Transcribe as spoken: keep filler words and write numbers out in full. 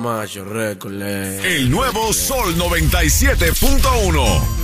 Macho, récord. El nuevo Sol noventa y siete punto uno.